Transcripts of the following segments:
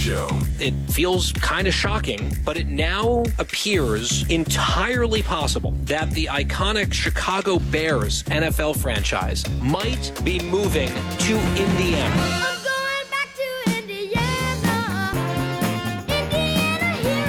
Show. It feels kind of shocking, but it now appears entirely possible that the iconic Chicago Bears NFL franchise might be moving to Indiana. I'm going back to Indiana. Indiana, here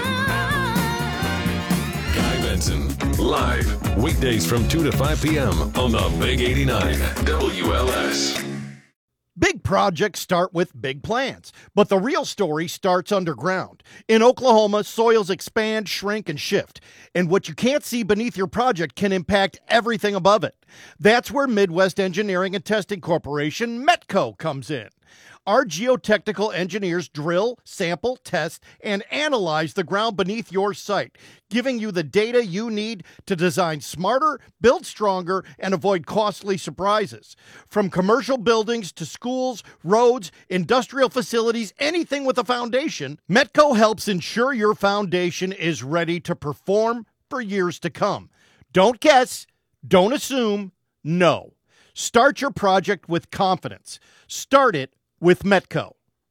I come. Guy Benson, live, weekdays from 2 to 5 p.m. on the Big 89 WLS. Big projects start with big plans, but the real story starts underground. In Oklahoma, soils expand, shrink, and shift, and what you can't see beneath your project can impact everything above it. That's where Midwest Engineering and Testing Corporation, METCO, comes in. Our geotechnical engineers drill, sample, test, and analyze the ground beneath your site, giving you the data you need to design smarter, build stronger, and avoid costly surprises. From commercial buildings to schools, roads, industrial facilities, anything with a foundation, METCO helps ensure your foundation is ready to perform for years to come. Don't guess, don't assume, know. Start your project with confidence. Start it with METCO.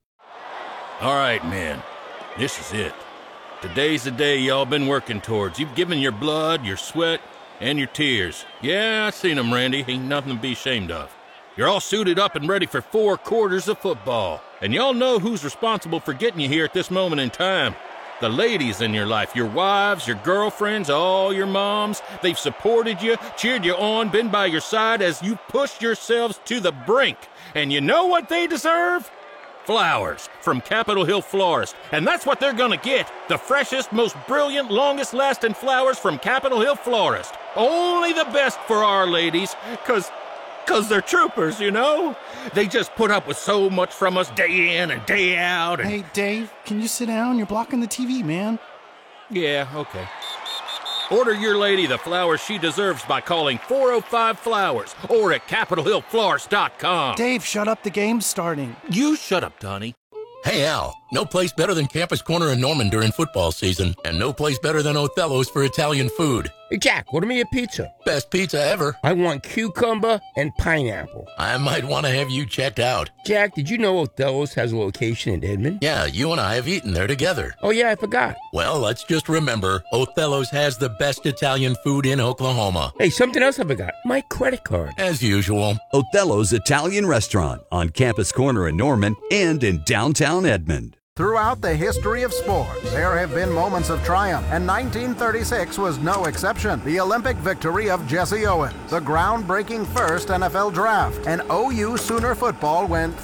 All right, man. This is it. Today's the day y'all been working towards. You've given your blood, your sweat, and your tears. Yeah, I seen them, Randy. Ain't nothing to be ashamed of. You're all suited up and ready for 4 quarters of football. And y'all know who's responsible for getting you here at this moment in time. The ladies in your life, your wives, your girlfriends, all your moms. They've supported you, cheered you on, been by your side as you pushed yourselves to the brink. And you know what they deserve? Flowers from Capitol Hill Florist. And that's what they're gonna get. The freshest, most brilliant, longest-lasting flowers from Capitol Hill Florist. Only the best for our ladies, cause they're troopers, you know? They just put up with so much from us day in and day out. And... Hey, Dave, can you sit down? You're blocking the TV, man. Yeah, okay. Order your lady the flowers she deserves by calling 405-FLOWERS or at CapitolHillFlorist.com. Dave, shut up. The game's starting. You shut up, Donnie. Hey, Al, no place better than Campus Corner in Norman during football season, and no place better than Othello's for Italian food. Hey, Jack, order me a pizza. Best pizza ever. I want cucumber and pineapple. I might want to have you checked out. Jack, did you know Othello's has a location in Edmond? Yeah, you and I have eaten there together. Oh, yeah, I forgot. Well, let's just remember, Othello's has the best Italian food in Oklahoma. Hey, something else I forgot. My credit card. As usual. Othello's Italian Restaurant on Campus Corner in Norman and in downtown Edmond. Throughout the history of sports, there have been moments of triumph, and 1936 was no exception. The Olympic victory of Jesse Owens, the groundbreaking first NFL draft, and OU Sooner football went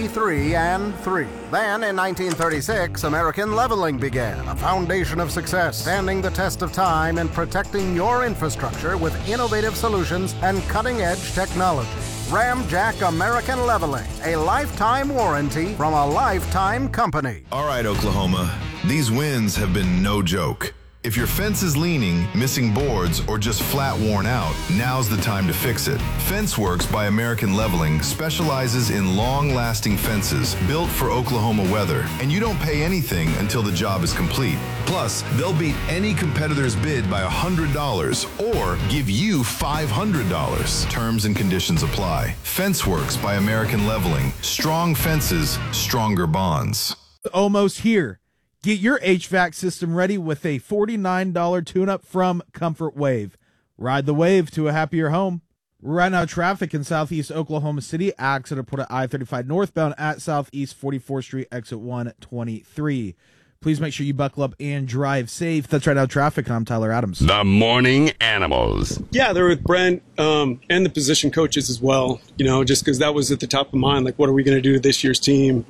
3-3-3. Then, in 1936, American leveling began, a foundation of success, standing the test of time and protecting your infrastructure with innovative solutions and cutting-edge technology. Ramjack American Leveling, a lifetime warranty from a lifetime company. All right, Oklahoma, these wins have been no joke. If your fence is leaning, missing boards, or just flat worn out, now's the time to fix it. FenceWorks by American Leveling specializes in long-lasting fences built for Oklahoma weather, and you don't pay anything until the job is complete. Plus, they'll beat any competitor's bid by $100 or give you $500. Terms and conditions apply. FenceWorks by American Leveling. Strong fences, stronger bonds. Almost here. Get your HVAC system ready with a $49 tune-up from Comfort Wave. Ride the wave to a happier home. Right now, traffic in southeast Oklahoma City, exit Port I-35 northbound at Southeast 44th Street, exit 123. Please make sure you buckle up and drive safe. That's Right Now Traffic. I'm Tyler Adams. The Morning Animals. Yeah, they're with Brent and the position coaches as well, you know, just because that was at the top of mind. Like, what are we going to do to this year's team?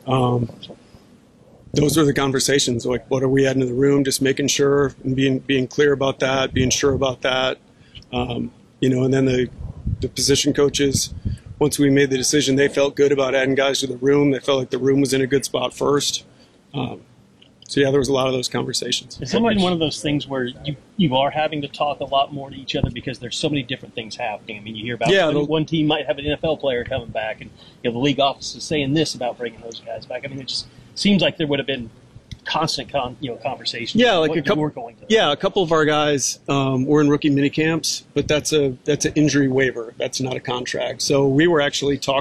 Those are the conversations. Like, what are we adding to the room? Just making sure and being clear about that, being sure about that. You know, and then the position coaches, once we made the decision, they felt good about adding guys to the room. They felt like the room was in a good spot first. So, yeah, there was a lot of those conversations. Is it one of those things where you are having to talk a lot more to each other because there's so many different things happening? I mean, you hear about one team might have an NFL player coming back, and you know, the league office is saying this about bringing those guys back. I mean, it just seems like there would have been constant conversations. Yeah, like a couple of our guys were in rookie minicamps, but that's an injury waiver. That's not a contract. So we were actually talking